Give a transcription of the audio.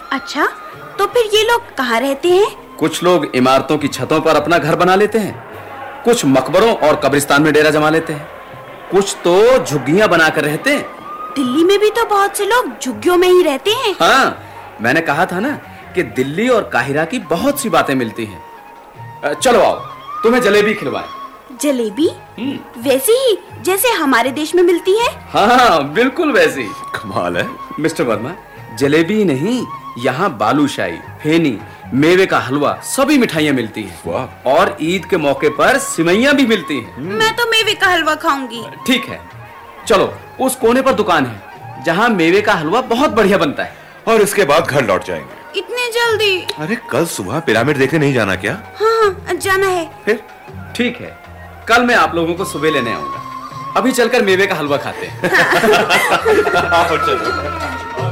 अच्छा, तो फिर ये लोग कहाँ रहते हैं? कुछ लोग इमारतों की छतों पर अपना घर बना लेते हैं, कुछ मकबरों और कब्रिस्तान में डेरा जमा लेते हैं, कुछ तो झुग्गियां बनाकर रहते हैं। दिल्ली में भी तो बहुत से लोग झुग्गियों में ही रहते हैं। हाँ, मैंने कहा था ना कि दिल्ली और काहिरा की बहुत सी बातें मिलती हैं। चलो आओ, तुम्हें जलेबी खिलवाएं। जलेबी? वैसी ही जैसे हमारे देश में मिलती है? हाँ, बिल्कुल वैसी। कमाल है। मिस्टर वर्मा, जलेबी नहीं, यहाँ बालूशाही, फेनी, मेवे का हलवा, सभी मिठाइयाँ मिलती हैं। वाह। और ईद के मौके पर सिवैयाँ भी मिलती हैं। मैं तो मेवे का हलवा खाऊंगी। ठीक है, चलो उस कोने पर दुकान है जहाँ मेवे का हलवा बहुत बढ़िया बनता है। और इसके बाद घर लौट जाएंगे। इतने जल्दी? अरे कल सुबह पिरामिड देखने नहीं जाना क्या? हाँ, जाना है। फिर ठीक है, कल मैं आप लोगों को सुबह लेने आऊंगा। अभी चलकर मेवे का हलवा खाते हैं। आओ चलो।